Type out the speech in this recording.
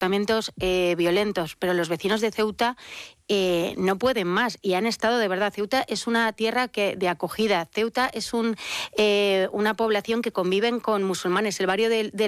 comportamientos violentos, pero los vecinos de Ceuta no pueden más y han estado de verdad. Ceuta es una tierra de acogida. Ceuta es una población que conviven con musulmanes. El barrio del